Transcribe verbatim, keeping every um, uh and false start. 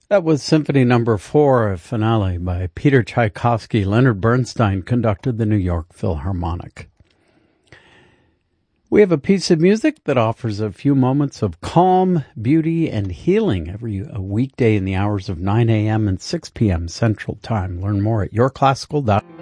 That was Symphony Number Four, a finale by Peter Tchaikovsky. Leonard Bernstein conducted the New York Philharmonic. We have a piece of music that offers a few moments of calm, beauty, and healing every a weekday in the hours of nine a.m. and six p.m. Central Time. Learn more at your classical dot com.